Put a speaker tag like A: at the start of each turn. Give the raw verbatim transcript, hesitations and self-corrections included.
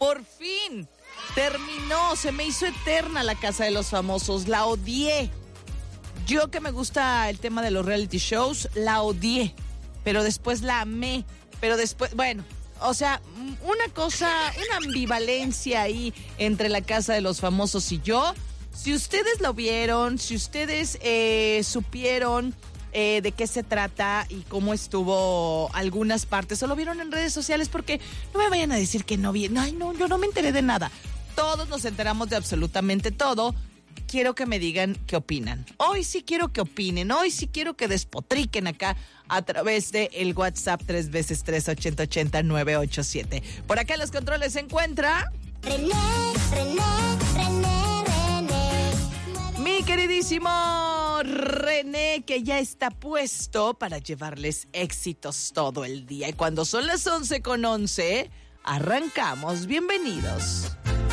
A: Por fin terminó, se me hizo eterna La Casa de los Famosos, la odié. Yo que me gusta el tema de los reality shows, la odié, pero después la amé, pero después, bueno, o sea, una cosa, una ambivalencia ahí entre La Casa de los Famosos y yo. Si ustedes lo vieron, si ustedes eh, supieron eh, de qué se trata y cómo estuvo algunas partes, o lo vieron en redes sociales, porque no me vayan a decir que no vi, ay no, yo no me enteré de nada. Todos nos enteramos de absolutamente todo. Quiero que me digan qué opinan. Hoy sí quiero que opinen, hoy sí quiero que despotriquen acá a través de el WhatsApp tres veces tres ochenta ochenta nueve ocho siete. Por acá en los controles se encuentra
B: René, René, René, René.
A: mi queridísimo René, que ya está puesto para llevarles éxitos todo el día. Y cuando son las once con once, arrancamos. Bienvenidos.